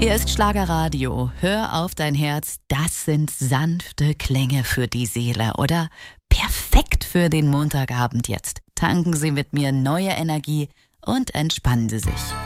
Hier ist Schlagerradio. Hör auf dein Herz. Das sind sanfte Klänge für die Seele, oder? Perfekt für den Montagabend jetzt. Tanken Sie mit mir neue Energie und entspannen Sie sich.